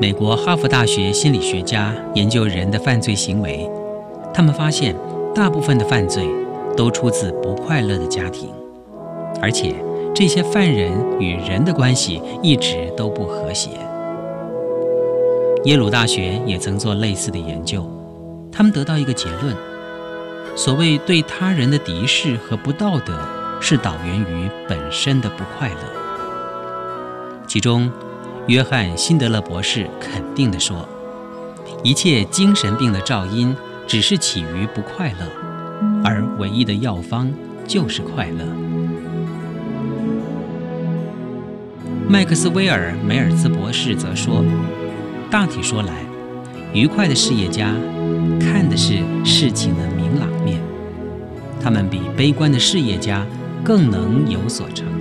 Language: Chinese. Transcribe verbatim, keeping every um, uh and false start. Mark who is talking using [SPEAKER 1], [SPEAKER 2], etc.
[SPEAKER 1] 美国哈佛大学心理学家研究人的犯罪行为，他们发现大部分的犯罪都出自不快乐的家庭，而且这些犯人与人的关系一直都不和谐。耶鲁大学也曾做类似的研究，他们得到一个结论：所谓对他人的敌视和不道德，是导源于本身的不快乐。其中，约翰·辛德勒博士肯定地说，一切精神病的肇因只是起于不快乐，而唯一的药方就是快乐。麦克斯威尔·梅尔兹博士则说，大体说来，愉快的事业家看的是事情的明朗面，他们比悲观的事业家更能有所成